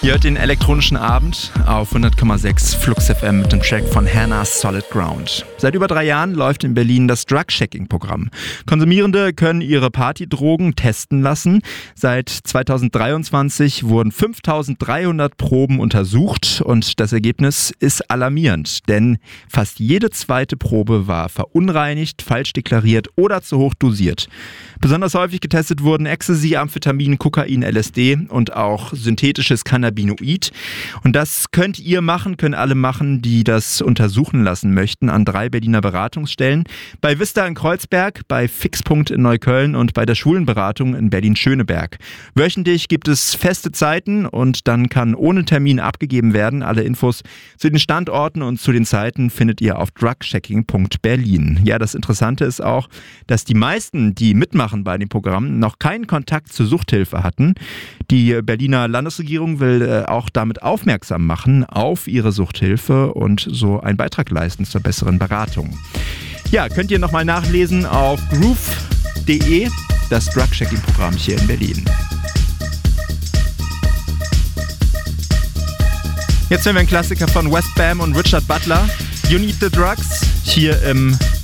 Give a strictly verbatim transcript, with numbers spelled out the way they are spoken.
Ihr hört den elektronischen Abend auf hundert Komma sechs Flux F M mit dem Track von Hannah Solid Ground. Seit über drei Jahren läuft in Berlin das Drug-Checking-Programm. Konsumierende können ihre Partydrogen testen lassen. Seit zweitausenddreiundzwanzig wurden fünftausenddreihundert Proben untersucht und das Ergebnis ist alarmierend, denn fast jede zweite Probe war verunreinigt, falsch deklariert oder zu hoch dosiert. Besonders häufig getestet wurden Ecstasy, Amphetamin, Kokain, L S D und auch synthetisches Cannabinoid. Und das könnt ihr machen, können alle machen, die das untersuchen lassen möchten, an drei Berliner Beratungsstellen. Bei Vista in Kreuzberg, bei Fixpunkt in Neukölln und bei der Schulenberatung in Berlin-Schöneberg. Wöchentlich gibt es feste Zeiten und dann kann ohne Termin abgegeben werden. Alle Infos zu den Standorten und zu den Zeiten findet ihr auf drugchecking punkt berlin. Ja, das Interessante ist auch, dass die meisten, die mitmachen bei dem Programm, noch keinen Kontakt zur Suchthilfe hatten. Die Berliner Landesregierung will äh, auch damit aufmerksam machen auf ihre Suchthilfe und so einen Beitrag leisten zur besseren Beratung. Ja, könnt ihr nochmal nachlesen auf groove punkt de, das Drug-Checking-Programm hier in Berlin. Jetzt hören wir einen Klassiker von West Bam und Richard Butler, You Need the Drugs, hier im